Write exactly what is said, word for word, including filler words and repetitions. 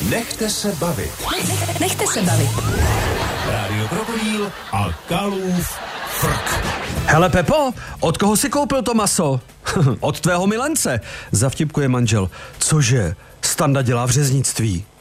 Nechte se bavit. Nechte se bavit. Rádio Krokodýl a Kalův frk. Hele Pepo, od koho si koupil to maso? Od tvého milence, zavtipkuje manžel. Cože? Standa dělá v řeznictví.